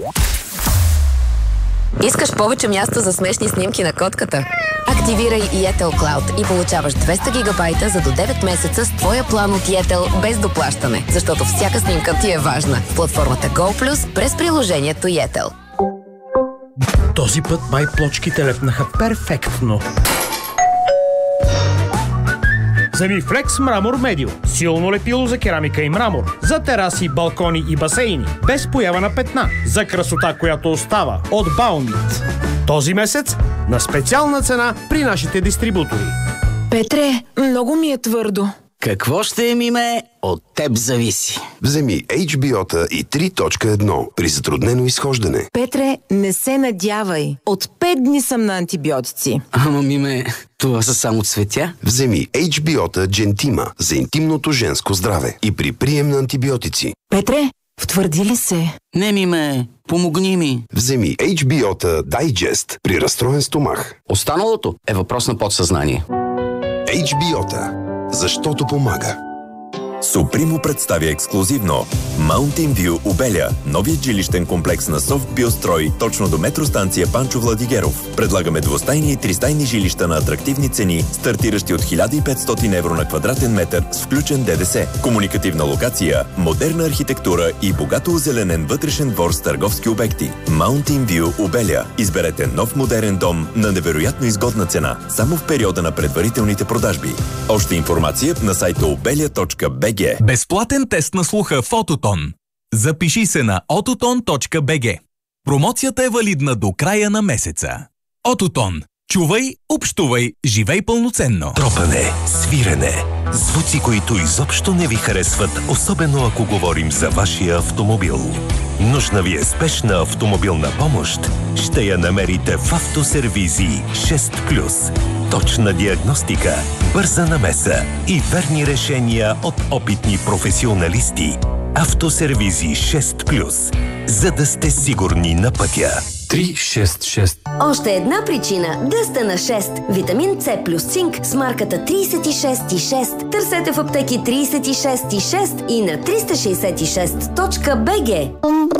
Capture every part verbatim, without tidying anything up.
Искаш повече място за смешни снимки на котката? Активирай Yettel Cloud и получаваш двеста гигабайта за до девет месеца с твоя план от Yettel без доплащане, защото всяка снимка ти е важна. В платформата GoPlus през приложението Yettel. Този път май плочките лепнаха перфектно. Вземи Flex Мрамор Медио. Силно лепило за керамика и мрамор. За тераси, балкони и басейни. Без поява на петна. За красота, която остава. От Baumit. Този месец на специална цена при нашите дистрибутори. Петре, много ми е твърдо. Какво ще е, миме? От теб зависи. Вземи Ейч Би О-та и три точка едно при затруднено изхождане. Петре, не се надявай. От пет дни съм на антибиотици. Ама, миме, това са само цветя. Вземи Ейч Би О-та Джентима за интимното женско здраве и при прием на антибиотици. Петре, втвърди ли се? Не, миме, помогни ми. Вземи Ейч Би О-та Дайджест при разстроен стомах. Останалото е въпрос на подсъзнание. Ейч Би О-та. Защото помага. Супримо представя ексклузивно Mountain View Обеля, новият жилищен комплекс на Софт Биострой, точно до метростанция Панчо Владигеров. Предлагаме двустайни и тристайни жилища на атрактивни цени, стартиращи от хиляда и петстотин евро на квадратен метър с включен Д Д С. Комуникативна локация, модерна архитектура и богато озеленен вътрешен двор с търговски обекти. Mountain View Обеля. Изберете нов модерен дом на невероятно изгодна цена, само в периода на предварителните продажби. Още информация на сайта обеля точка би джи. Безплатен тест на слуха в Ототон. Запиши се на ототон точка би джи. Промоцията е валидна до края на месеца. Ототон. Чувай, общувай, живей пълноценно. Тропане, свирене, звуци, които изобщо не ви харесват, особено ако говорим за вашия автомобил. Нужна ви е спешна автомобилна помощ? Ще я намерите в Автосервизи шест плюс. Точна диагностика, бърза намеса и верни решения от опитни професионалисти. Автосервизи шест плюс. За да сте сигурни на пътя. три шест шест. Още една причина да сте на шест. Витамин С плюс цинк с марката трийсет и шест и шест. Търсете в аптеки трийсет и шест и шест и на триста шейсет и шест точка би джи.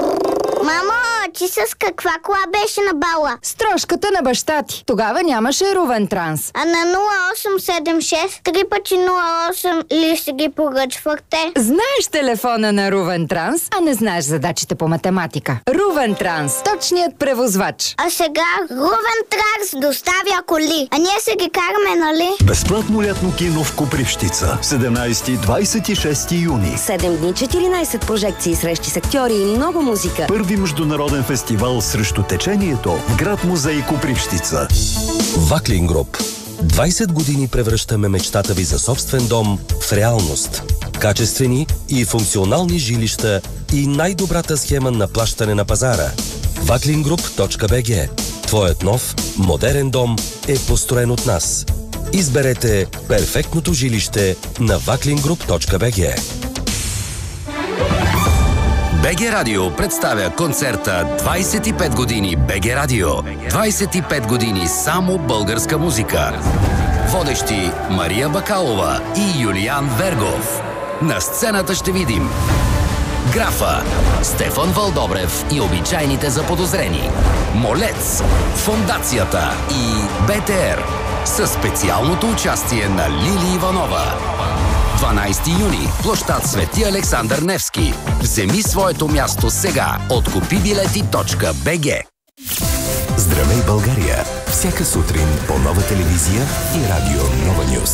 Мамо, ти с каква кола беше на бала? С трошката на баща ти. Тогава нямаше Рувен Транс. А на нула осем седем шест три пъти нула осем ли си ги поръчвахте? Знаеш телефона на Рувен Транс, а не знаеш задачите по математика. Рувен Транс, точният превозвач. А сега Рувен Транс доставя коли. А ние се ги караме, нали? Безплатно лятно кино в Копривщица. седемнайсети - двайсет и шести юни. седем дни, четиринайсет прожекции, срещи с актьори и много музика. Първи международен фестивал срещу течението в град музей Копривщица. Ваклин Груп. двайсет години превръщаме мечтата ви за собствен дом в реалност. Качествени и функционални жилища и най-добрата схема на плащане на пазара. ваклин груп точка би джи. Твоят нов, модерен дом е построен от нас. Изберете перфектното жилище на ваклин груп точка би джи. Б Г Радио представя концерта двайсет и пет години Б Г Радио. двайсет и пет години само българска музика. Водещи Мария Бакалова и Юлиан Вергов. На сцената ще видим Графа, Стефан Вълдобрев и обичайните заподозрени, Молец, Фондацията и Б Т Р със специалното участие на Лили Иванова. дванайсети юни, площад Свети Александър Невски. Вземи своето място сега от купи билети точка би джи. Здравей, България! Всяка сутрин по Нова телевизия и радио Нова Нюз.